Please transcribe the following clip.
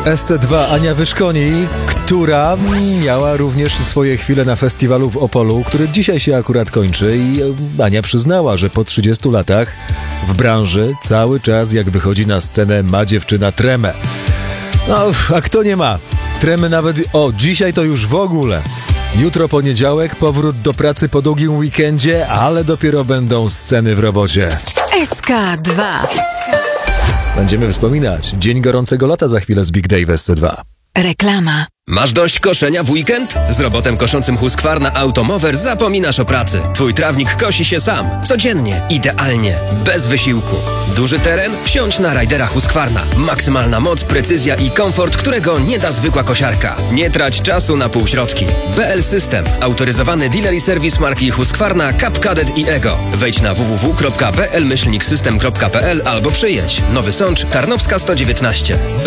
ST2 Ania Wyszkoni, która miała również swoje chwile na festiwalu w Opolu, który dzisiaj się akurat kończy, i Ania przyznała, że po 30 latach w branży cały czas jak wychodzi na scenę ma dziewczyna tremę. No, a kto nie ma? Tremy nawet, dzisiaj to już w ogóle. Jutro poniedziałek, powrót do pracy po długim weekendzie, ale dopiero będą sceny w robocie. SK2. Będziemy wspominać Dzień Gorącego Lata za chwilę z Big Dave SC2. Reklama. Masz dość koszenia w weekend? Z robotem koszącym Husqvarna Automower zapominasz o pracy. Twój trawnik kosi się sam. Codziennie. Idealnie. Bez wysiłku. Duży teren? Wsiądź na Ridera Husqvarna. Maksymalna moc, precyzja i komfort, którego nie da zwykła kosiarka. Nie trać czasu na półśrodki. BL System. Autoryzowany dealer i serwis marki Husqvarna, Cap Cadet i Ego. Wejdź na www.bl-system.pl albo przyjedź. Nowy Sącz, Tarnowska 119.